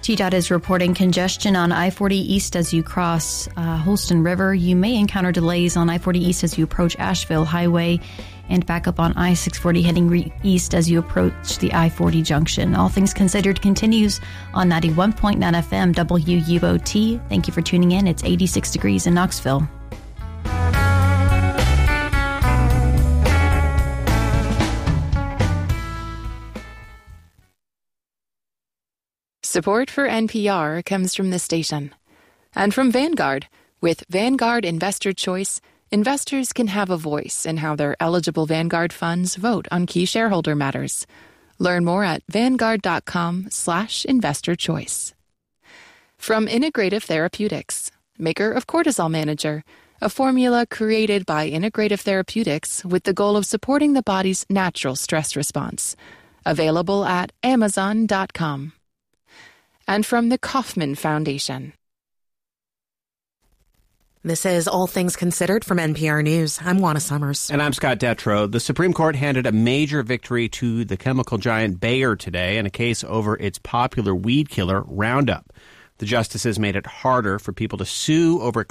TDOT is reporting congestion on I-40 East as you cross Holston River. You may encounter delays on I-40 East as you approach Asheville Highway and back up on I-640 heading east as you approach the I-40 junction. All Things Considered continues on 91.9 FM WUOT. Thank you for tuning in. It's 86 degrees in Knoxville. Support for NPR comes from this station and from Vanguard. With Vanguard Investor Choice, investors can have a voice in how their eligible Vanguard funds vote on key shareholder matters. Learn more at vanguard.com/investor choice. From Integrative Therapeutics, maker of Cortisol Manager, a formula created by Integrative Therapeutics with the goal of supporting the body's natural stress response. Available at amazon.com. And from the Kauffman Foundation. This is All Things Considered from NPR News. I'm Juana Summers. And I'm Scott Detrow. The Supreme Court handed a major victory to the chemical giant Bayer today in a case over its popular weed killer, Roundup. The justices made it harder for people to sue over